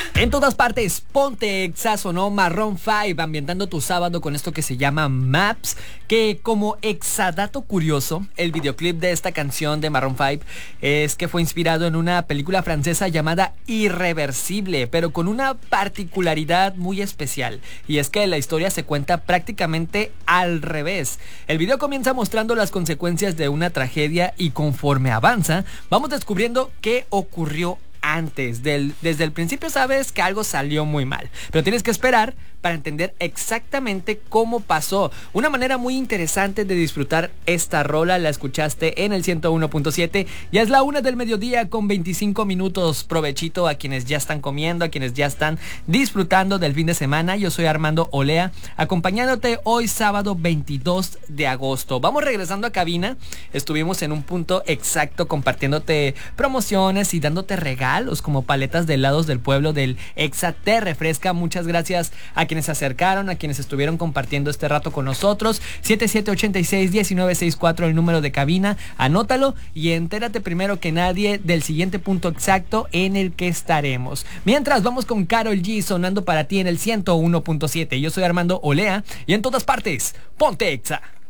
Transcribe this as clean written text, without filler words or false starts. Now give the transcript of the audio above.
En todas partes, ponte Exa, sonó Maroon 5 ambientando tu sábado con esto que se llama Maps, que como exadato curioso, el videoclip de esta canción de Maroon 5 es que fue inspirado en una película francesa llamada Irreversible, pero con una particularidad muy especial, y es que la historia se cuenta prácticamente al revés. El video comienza mostrando las consecuencias de una tragedia y conforme avanza, vamos descubriendo qué ocurrió antes. Desde el principio sabes que algo salió muy mal, pero tienes que esperar para entender exactamente cómo pasó. Una manera muy interesante de disfrutar esta rola la escuchaste en el 101.7. Ya es la 1 del mediodía con 25 minutos. Provechito a quienes ya están comiendo, a quienes ya están disfrutando del fin de semana. Yo soy Armando Olea, acompañándote hoy sábado 22 de agosto. Vamos regresando a cabina. Estuvimos en un punto exacto compartiéndote promociones y dándote regalos como paletas de helados del pueblo del Exa Te Refresca. Muchas gracias a quienes se acercaron, a quienes estuvieron compartiendo este rato con nosotros. 7786-1964 el número de cabina, anótalo y entérate primero que nadie del siguiente punto exacto en el que estaremos. Mientras, vamos con Karol G sonando para ti en el 101.7. Yo soy Armando Olea y en todas partes, ponte Exa.